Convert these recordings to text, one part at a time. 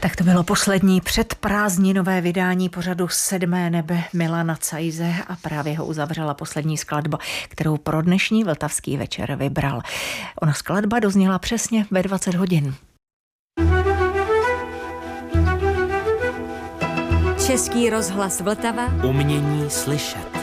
Tak to bylo poslední předprázdninové vydání pořadu Sedmé nebe Milana Cajze a právě ho uzavřela poslední skladba, kterou pro dnešní vltavský večer vybral. Ona skladba dozněla přesně ve 20 hodin. Český rozhlas Vltava. Umění slyšet.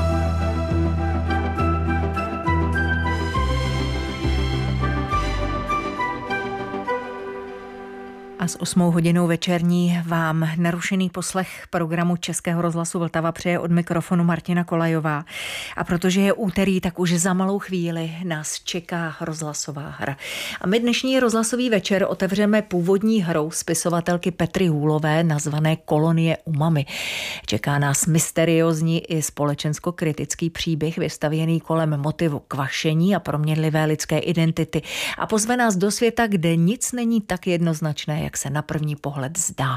A s 8 hodinou večerní vám narušený poslech programu Českého rozhlasu Vltava přeje od mikrofonu Martina Kolajová. A protože je úterý, tak už za malou chvíli nás čeká rozhlasová hra. A my dnešní rozhlasový večer otevřeme původní hrou spisovatelky Petry Hůlové nazvané Kolonie umami. Čeká nás mysteriózní i společensko-kritický příběh vystavěný kolem motivu kvašení a proměnlivé lidské identity a pozve nás do světa, kde nic není tak jednoznačné, jak se na první pohled zdá.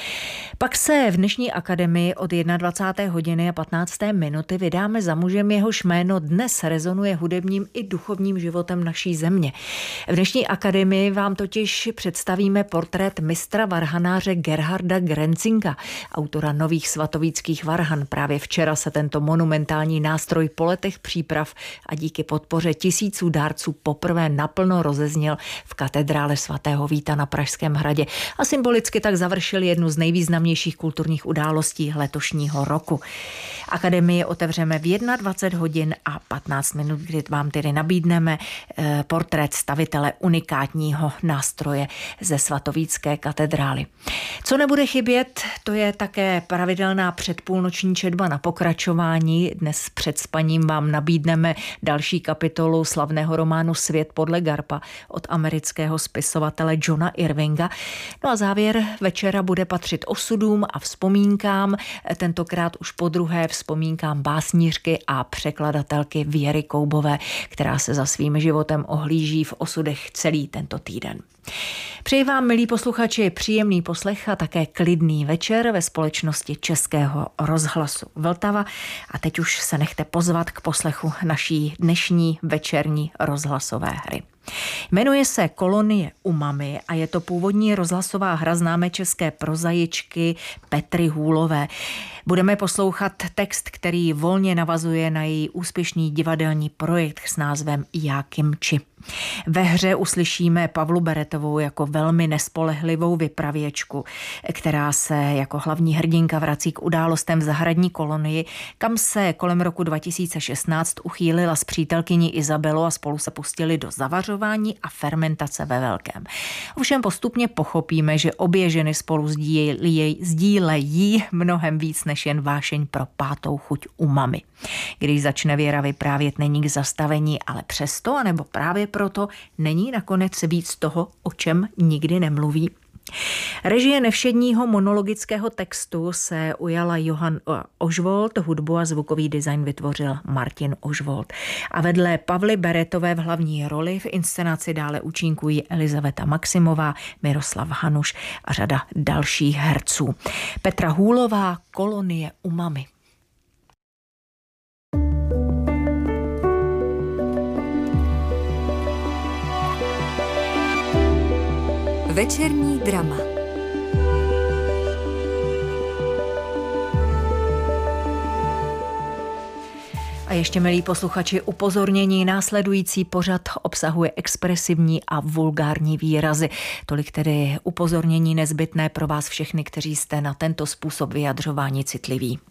Pak se v dnešní akademii od 21. hodiny a 15. minuty vydáme za mužem, jehož jméno dnes rezonuje hudebním i duchovním životem naší země. V dnešní akademii vám totiž představíme portrét mistra varhanáře Gerharda Grenzinga, autora nových svatovíckých varhan. Právě včera se tento monumentální nástroj po letech příprav a díky podpoře tisíců dárců poprvé naplno rozezněl v katedrále svatého Víta na Pražském hradě a symbolicky tak završil jednu z nejvýznamnějších kulturních událostí letošního roku. Akademii otevřeme v 21 hodin a 15 minut, kdy vám tedy nabídneme portrét stavitele unikátního nástroje ze svatovícké katedrály. Co nebude chybět, to je také pravidelná předpůlnoční četba na pokračování. Dnes před spaním vám nabídneme další kapitolu slavného románu Svět podle Garpa od amerického spisovatele Johna Irvinga. No a závěr večera bude patřit osudům a vzpomínkám, tentokrát už podruhé vzpomínkám básnířky a překladatelky Věry Koubové, která se za svým životem ohlíží v osudech celý tento týden. Přeji vám, milí posluchači, příjemný poslech a také klidný večer ve společnosti Českého rozhlasu Vltava. A teď už se nechte pozvat k poslechu naší dnešní večerní rozhlasové hry. Jmenuje se Kolonie umami a je to původní rozhlasová hra známé české prozaičky Petry Hůlové. Budeme poslouchat text, který volně navazuje na její úspěšný divadelní projekt s názvem Já Kimči. Ve hře uslyšíme Pavlu Beretovou jako velmi nespolehlivou vypravěčku, která se jako hlavní hrdinka vrací k událostem v zahradní kolonii, kam se kolem roku 2016 uchýlila s přítelkyní Izabelou a spolu se pustili do zavařování a fermentace ve velkém. Ovšem postupně pochopíme, že obě ženy spolu sdílejí mnohem víc než jen vášeň pro pátou chuť umami. Když začne Věra vyprávět, není k zastavení, ale přesto, anebo právě proto, není nakonec víc toho, o čem nikdy nemluví. Režie nevšedního monologického textu se ujala Johan Ožvold, hudbu a zvukový design vytvořil Martin Ožvold. A vedle Pavly Beretové v hlavní roli v inscenaci dále účinkují Elizaveta Maximová, Miroslav Hanuš a řada dalších herců. Petra Hůlová, Kolonie umami. Večerní drama. A ještě, milí posluchači, upozornění: následující pořad obsahuje expresivní a vulgární výrazy. Tolik tedy upozornění nezbytné pro vás všechny, kteří jste na tento způsob vyjadřování citliví.